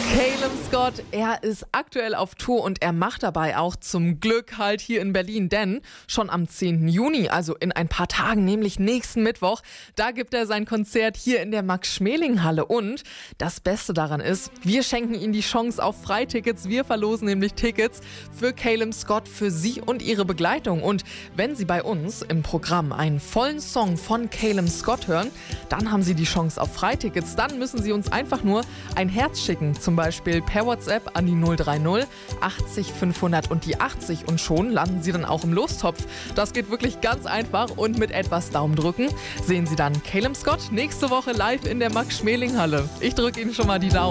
Calum Scott, er ist aktuell auf Tour und er macht dabei auch zum Glück halt hier in Berlin, denn schon am 10. Juni, also in ein paar Tagen, nämlich nächsten Mittwoch, da gibt er sein Konzert hier in der Max-Schmeling-Halle und das Beste daran ist, wir schenken ihm die Chance auf Freitickets, wir verlosen nämlich Tickets für Calum Scott, für Sie und Ihre Begleitung und wenn Sie bei uns im Programm einen vollen Song von Calum Scott hören, dann haben Sie die Chance auf Freitickets, dann müssen Sie uns einfach nur ein Herz schicken, zum Beispiel per WhatsApp an die 030 80 500 und die 80 und schon landen Sie dann auch im Lostopf. Das geht wirklich ganz einfach und mit etwas Daumen drücken sehen Sie dann Calum Scott nächste Woche live in der Max-Schmeling-Halle. Ich drücke Ihnen schon mal die Daumen.